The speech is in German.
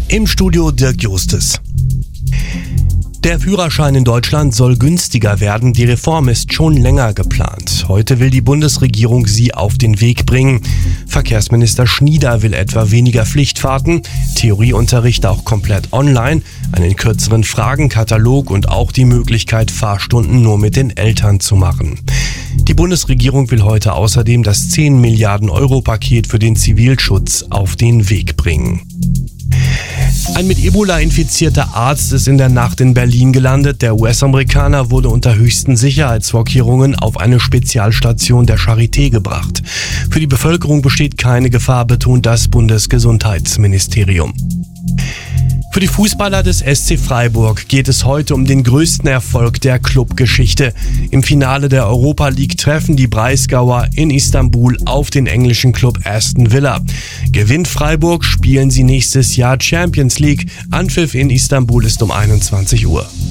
Im Studio Dirk Justes. Der Führerschein in Deutschland soll günstiger werden. Die Reform ist schon länger geplant. Heute will die Bundesregierung sie auf den Weg bringen. Verkehrsminister Schnieder will etwa weniger Pflichtfahrten, Theorieunterricht auch komplett online, einen kürzeren Fragenkatalog und auch die Möglichkeit, Fahrstunden nur mit den Eltern zu machen. Die Bundesregierung will heute außerdem das 10 Milliarden Euro Paket für den Zivilschutz auf den Weg bringen. Ein mit Ebola infizierter Arzt ist in der Nacht in Berlin gelandet. Der US-Amerikaner wurde unter höchsten Sicherheitsvorkehrungen auf eine Spezialstation der Charité gebracht. Für die Bevölkerung besteht keine Gefahr, betont das Bundesgesundheitsministerium. Für die Fußballer des SC Freiburg geht es heute um den größten Erfolg der Clubgeschichte. Im Finale der Europa League treffen die Breisgauer in Istanbul auf den englischen Club Aston Villa. Gewinnt Freiburg, spielen sie nächstes Jahr Champions League. Anpfiff in Istanbul ist um 21 Uhr.